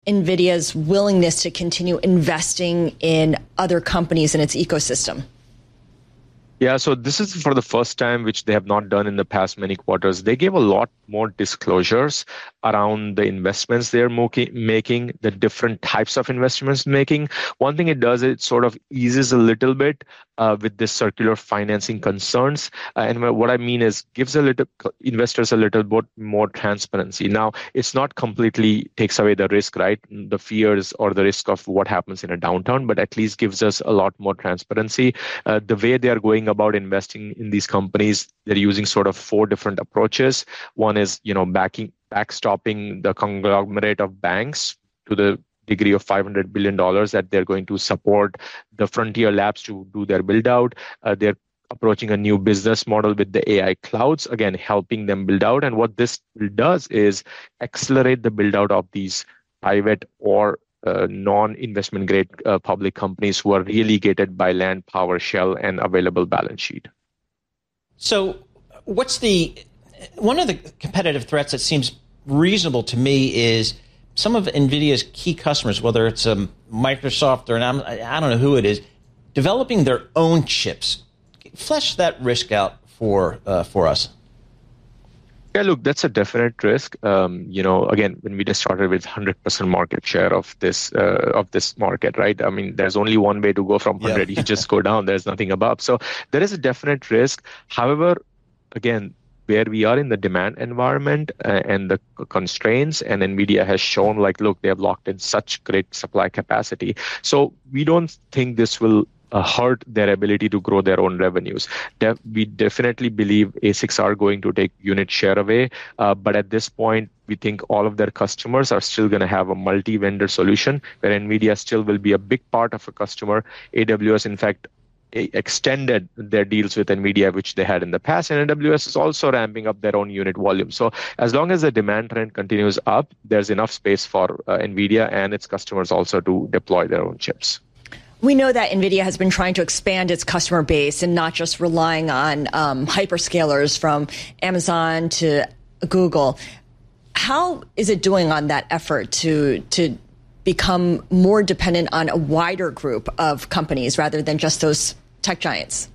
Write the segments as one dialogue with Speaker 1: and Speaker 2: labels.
Speaker 1: NVIDIA's willingness to continue investing in other companies in its ecosystem?
Speaker 2: Yeah, so this is for the first time, which they have not done in the past many quarters. They gave a lot more disclosures around the investments they're making, the different types of investments making. One thing it does, it sort of eases a little bit with this circular financing concerns. And what I mean is gives investors a little bit more transparency. Now, it's not completely takes away the risk, right? The fears or the risk of what happens in a downturn, but at least gives us a lot more transparency. The way they are going about investing in these companies, they're using sort of 4 different approaches. One is, backstopping the conglomerate of banks to the degree of $500 billion that they're going to support the frontier labs to do their build out. They're approaching a new business model with the AI clouds, again, helping them build out. And what this does is accelerate the build out of these private or non-investment grade public companies who are really gated by land, power, shell, and available balance sheet.
Speaker 3: So one of the competitive threats that seems reasonable to me is some of NVIDIA's key customers, whether it's Microsoft or I don't know who it is, developing their own chips. Flesh that risk out for us.
Speaker 2: Yeah, look, that's a definite risk. Again, when we just started with 100% market share of this market, right? I mean, there's only one way to go from 100. Yeah. You just go down. There's nothing above. So there is a definite risk. However, again, where we are in the demand environment and the constraints, and NVIDIA has shown, look, they have locked in such great supply capacity. So we don't think this will hurt their ability to grow their own revenues. We definitely believe ASICs are going to take unit share away, but at this point, we think all of their customers are still going to have a multi-vendor solution where NVIDIA still will be a big part of a customer. AWS, in fact, extended their deals with NVIDIA, which they had in the past, and AWS is also ramping up their own unit volume. So as long as the demand trend continues up, there's enough space for NVIDIA and its customers also to deploy their own chips.
Speaker 1: We know that NVIDIA has been trying to expand its customer base and not just relying on hyperscalers from Amazon to Google. How is it doing on that effort to become more dependent on a wider group of companies rather than just those tech giants?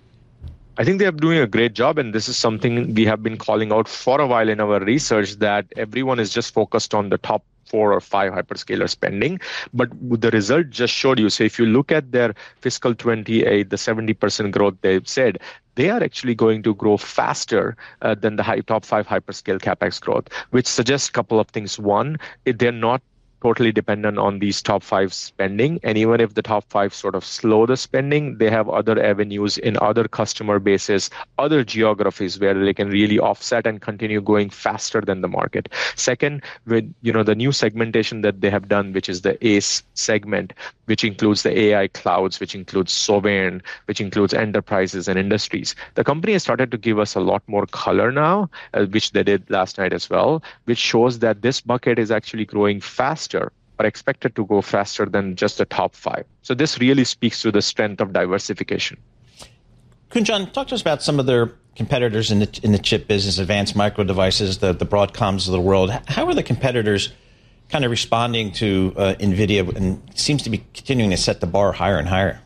Speaker 2: I think they are doing a great job, and this is something we have been calling out for a while in our research, that everyone is just focused on the top 4 or 5 hyperscaler spending. But the result just showed you. So if you look at their fiscal 28, the 70% growth they've said, they are actually going to grow faster than the top 5 hyperscale CapEx growth, which suggests a couple of things. One, they're not totally dependent on these top 5 spending. And even if the top 5 sort of slow the spending, they have other avenues in other customer bases, other geographies where they can really offset and continue going faster than the market. Second, with the new segmentation that they have done, which is the ACE segment, which includes the AI clouds, which includes sovereign, which includes enterprises and industries. The company has started to give us a lot more color now, which they did last night as well, which shows that this bucket is actually growing faster, but expected to go faster than just the top 5. So this really speaks to the strength of diversification.
Speaker 3: Kunjan, talk to us about some of their competitors in the chip business, Advanced Micro Devices, the Broadcoms of the world. How are the competitors kind of responding to NVIDIA, and seems to be continuing to set the bar higher and higher?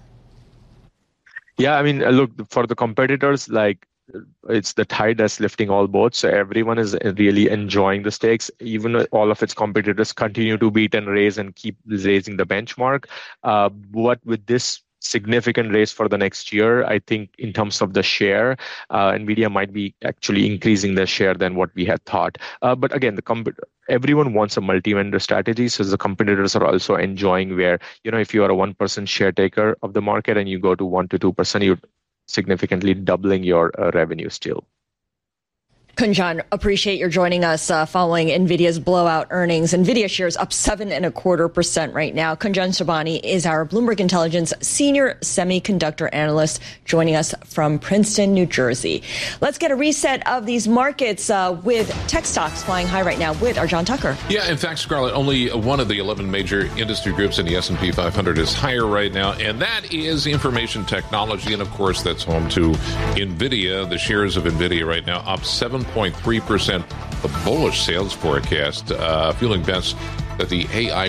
Speaker 2: Yeah, I mean, look, for the competitors, it's the tide that's lifting all boats. So everyone is really enjoying the stakes. Even all of its competitors continue to beat and raise and keep raising the benchmark. What with this significant raise for the next year, I think in terms of the share, NVIDIA might be actually increasing their share than what we had thought. But again, everyone wants a multi-vendor strategy, so the competitors are also enjoying where, if you are a 1% share taker of the market and you go to 1 to 2%, you're significantly doubling your revenue still.
Speaker 1: Kunjan, appreciate your joining us following NVIDIA's blowout earnings. NVIDIA shares up 7.25% right now. Kunjan Sobhani is our Bloomberg Intelligence senior semiconductor analyst joining us from Princeton, New Jersey. Let's get a reset of these markets with tech stocks flying high right now with our John Tucker.
Speaker 4: Yeah, in fact, Scarlett, only one of the 11 major industry groups in the S&P 500 is higher right now, and that is information technology. And of course, that's home to NVIDIA. The shares of NVIDIA right now up 7.3%. The bullish sales forecast, feeling best that the AI